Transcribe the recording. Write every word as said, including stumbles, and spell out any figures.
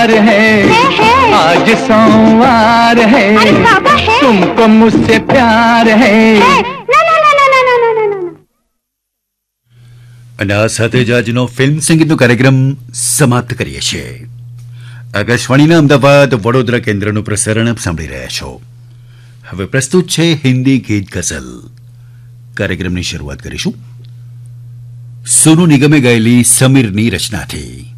प्यार है, है, है। आज सोमवार है, अरे बाबा है, तुमको मुझसे प्यार है, है। ना ना ना ना ना ना ना ना ना અને આ સાથે જ આજનો ફિલ્મ સંગીતનો કાર્યક્રમ સમાપ્ત કરીએ છીએ. આકાશવાણીના અમદાવાદ વડોદરા કેન્દ્રનું પ્રસારણ આપ સાંભળી રહ્યા છો. હવે પ્રસ્તુત છે હિન્દી ગીત ગઝલ. કાર્યક્રમની શરૂઆત કરીશું સોનુ નિગમે ગાયેલી સમીરની રચનાથી.